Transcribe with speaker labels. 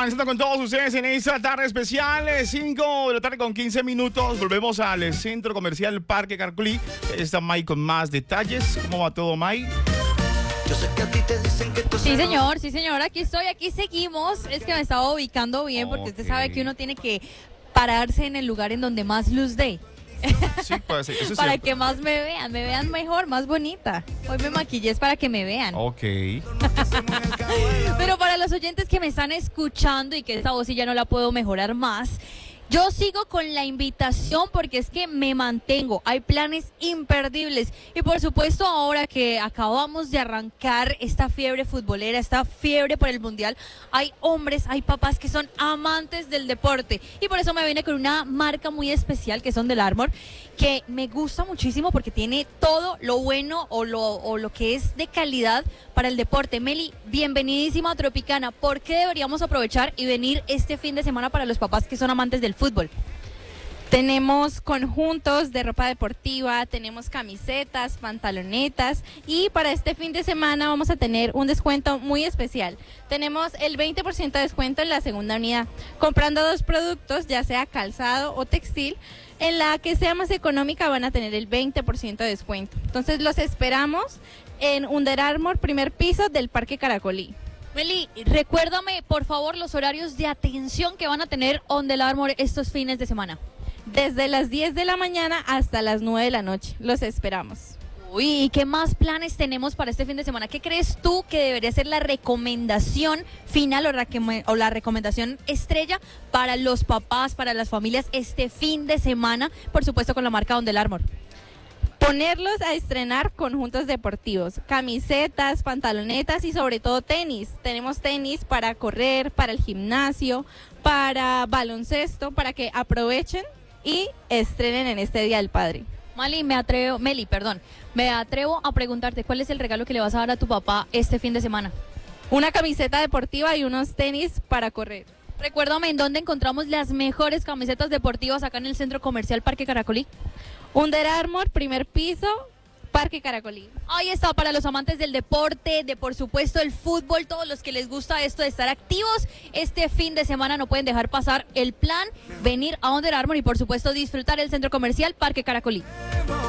Speaker 1: avanzando con todos ustedes en esta tarde especial, 5 de la tarde con 15 minutos. Volvemos al centro comercial Parque Caracolí. Está May con más detalles. ¿Cómo va todo, May?
Speaker 2: Sí, señor, aquí estoy, aquí seguimos. Es que me estaba ubicando bien porque usted sabe que uno tiene que pararse en el lugar en donde más luz dé.
Speaker 1: Sí, puede ser. Eso es
Speaker 2: para
Speaker 1: cierto.
Speaker 2: que más me vean mejor, más bonita. Hoy me maquillé es para que me vean.
Speaker 1: Ok.
Speaker 2: Pero para los oyentes que me están escuchando y que esta voz ya no la puedo mejorar más, yo sigo con la invitación porque es que me mantengo, hay planes imperdibles y por supuesto ahora que acabamos de arrancar esta fiebre futbolera, esta fiebre por el mundial, hay hombres, hay papás que son amantes del deporte y por eso me vine con una marca muy especial que son del Armour, que me gusta muchísimo porque tiene todo lo bueno o lo que es de calidad para el deporte. Meli, bienvenidísima a Tropicana. ¿Por qué deberíamos aprovechar y venir este fin de semana para los papás que son amantes del fútbol?
Speaker 3: Tenemos conjuntos de ropa deportiva, tenemos camisetas, pantalonetas y para este fin de semana vamos a tener un descuento muy especial. Tenemos el 20% de descuento en la segunda unidad. Comprando 2 productos, ya sea calzado o textil, en la que sea más económica van a tener el 20% de descuento. Entonces los esperamos en Under Armour, primer piso del Parque Caracolí.
Speaker 2: Meli, recuérdame por favor los horarios de atención que van a tener Under Armour estos fines de semana.
Speaker 3: Desde las 10 de la mañana hasta las 9 de la noche. Los esperamos.
Speaker 2: Uy, ¿y qué más planes tenemos para este fin de semana? ¿Qué crees tú que debería ser la recomendación final o la recomendación estrella para los papás, para las familias este fin de semana? Por supuesto con la marca Under Armour.
Speaker 3: Ponerlos a estrenar conjuntos deportivos, camisetas, pantalonetas y sobre todo tenis. Tenemos tenis para correr, para el gimnasio, para baloncesto, para que aprovechen y estrenen en este Día del Padre.
Speaker 2: Meli, me atrevo a preguntarte, ¿cuál es el regalo que le vas a dar a tu papá este fin de semana?
Speaker 3: Una camiseta deportiva y unos tenis para correr.
Speaker 2: Recuérdame en dónde encontramos las mejores camisetas deportivas acá en el centro comercial Parque Caracolí.
Speaker 3: Under Armour, primer piso, Parque Caracolí.
Speaker 2: Ahí está, para los amantes del deporte, de por supuesto el fútbol, todos los que les gusta esto de estar activos, este fin de semana no pueden dejar pasar el plan, venir a Under Armour y por supuesto disfrutar el centro comercial Parque Caracolí.